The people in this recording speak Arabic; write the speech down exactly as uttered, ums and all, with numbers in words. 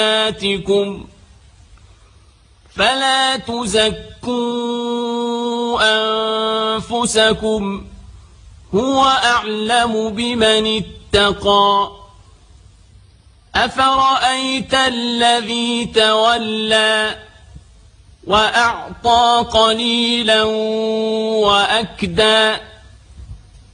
آتكم فلا تزكوا أنفسكم هو أعلم بمن اتقى أفرأيت الذي تولى وأعطى قليلا وأكدى